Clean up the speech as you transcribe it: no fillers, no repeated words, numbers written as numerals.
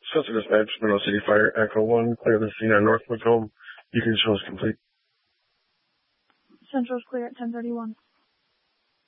Spencer Dispatch, Monroe City Fire, Echo 1, clear the scene on North Macomb. You can show us complete. Central's clear at 10:31.